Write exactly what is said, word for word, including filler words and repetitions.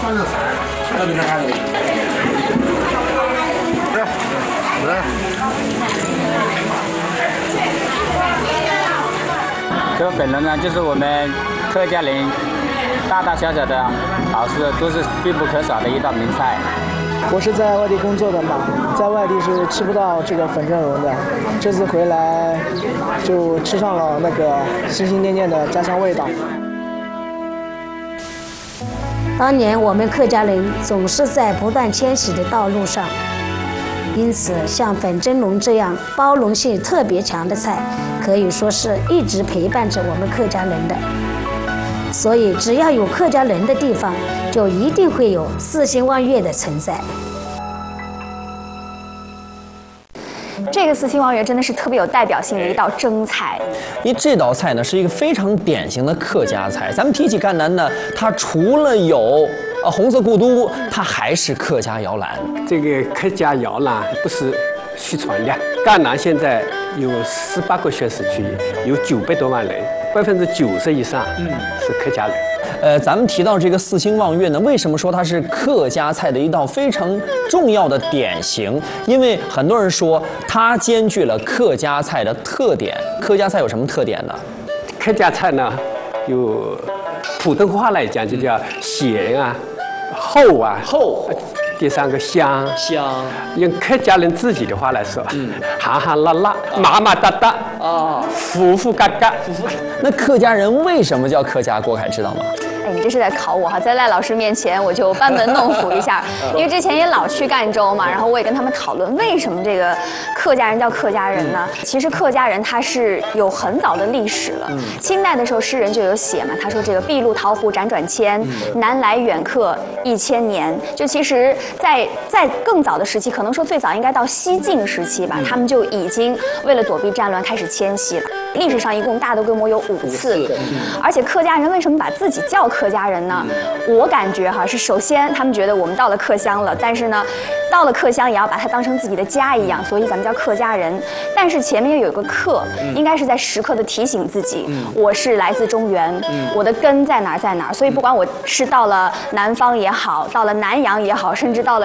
算上山，到底在哪里？不是，不是。 这个粉轮呢，就是我们客家人大大小小的好事都是必不可少的一道名菜。 我是在外地工作的嘛，在外地是吃不到这个粉蒸笼的，这次回来就吃上了那个心心念念的家乡味道。 当年我们客家人总是在不断迁徙的道路上，因此像粉蒸笼这样包容性特别强的菜，可以说是一直陪伴着我们客家人的。所以只要有客家人的地方，就一定会有四星望月的存在。 这个四星望月真的是特别有代表性的一道蒸菜， 因为这道菜呢是一个非常典型的客家菜。咱们提起赣南呢，它除了有呃红色故都，它还是客家摇篮。 这个客家摇篮不是虚传的，赣南现在有十八个县市区，有九百多万人，百分之九十以上嗯是客家人。 呃，咱们提到这个四星望月呢，为什么说它是客家菜的一道非常重要的典型？因为很多人说它兼具了客家菜的特点。客家菜有什么特点呢？ 客家菜呢，有普通话来讲就叫咸啊、厚啊、 厚。 第三个香香， 用客家人自己的话来说，嗯，含含辣辣、麻麻哒哒啊，糊糊嘎嘎。 那客家人为什么叫客家锅凯知道吗？ 哎，你这是在考我哈，在赖老师面前我就班门弄斧一下，因为之前也老去赣州嘛，然后我也跟他们讨论为什么这个客家人叫客家人呢？其实客家人他是有很早的历史了，清代的时候诗人就有写嘛，他说这个筚路桃湖辗转千，南来远客一千年。就其实在在更早的时期，可能说最早应该到西晋时期吧，他们就已经为了躲避战乱开始迁徙了。历史上一共大的规模有五次，而且客家人为什么把自己叫客家人呢？我感觉哈是首先他们觉得我们到了客乡了，但是呢，到了客乡也要把它当成自己的家一样，所以咱们叫客家人。但是前面有一个客，应该是在时刻的提醒自己，我是来自中原，我的根在哪儿在哪儿。所以不管我是到了南方也好，到了南阳也好，甚至到了